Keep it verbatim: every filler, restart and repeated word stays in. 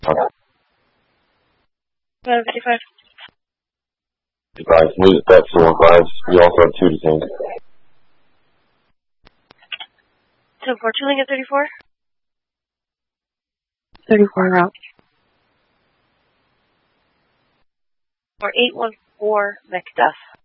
Okay. Five fifty-five. Fifty-five. We that's the one five. We also have two detained. Ten four two Lincoln thirty-four. Thirty-four route. Or eight one four Macduff.